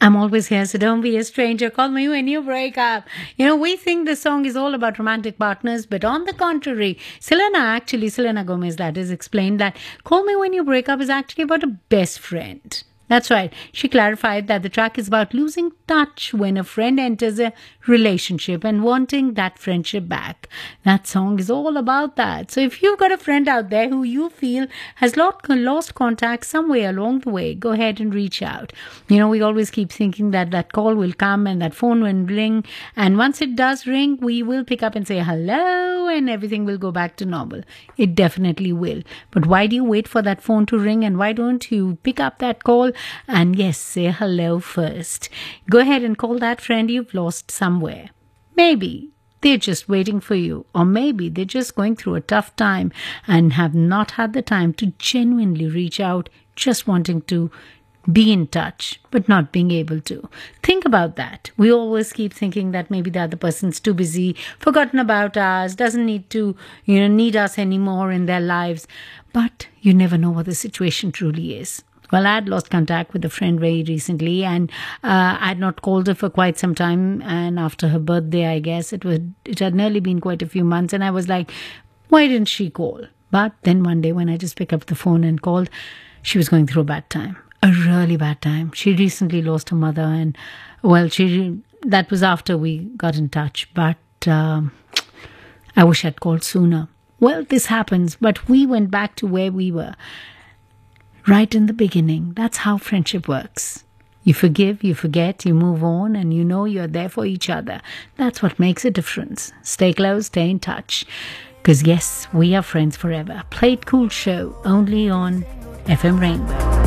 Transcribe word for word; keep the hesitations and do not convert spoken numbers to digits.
I'm always here, so don't be a stranger. Call me when you break up. You know, we think this song is all about romantic partners, but on the contrary, Selena, actually, Selena Gomez, that is, explained that Call Me When You Break Up is actually about a best friend. That's right. She clarified that the track is about losing touch when a friend enters a relationship and wanting that friendship back. That song is all about that. So if you've got a friend out there who you feel has lost, lost contact somewhere along the way, go ahead and reach out. You know, we always keep thinking that that call will come and that phone will ring. And once it does ring, we will pick up and say hello and everything will go back to normal. It definitely will. But why do you wait for that phone to ring, and why don't you pick up that call and yes, say hello first? Go ahead and call that friend you've lost somewhere. Maybe they're just waiting for you, or maybe they're just going through a tough time and have not had the time to genuinely reach out, just wanting to be in touch, but not being able to. Think about that. We always keep thinking that maybe the other person's too busy, forgotten about us, doesn't need to, you know, need us anymore in their lives. But you never know what the situation truly is. Well, I had lost contact with a friend very recently, and uh, I had not called her for quite some time. And after her birthday, I guess it was it had nearly been quite a few months, and I was like, why didn't she call? But then one day when I just picked up the phone and called, she was going through a bad time, a really bad time. She recently lost her mother, and well, she that was after we got in touch. But um, I wish I'd called sooner. Well, this happens, but we went back to where we were. Right in the beginning. That's how friendship works. You forgive, you forget, you move on, and you know you're there for each other. That's what makes a difference. Stay close, stay in touch. Because yes, we are friends forever. Play It Cool show only on F M Rainbow.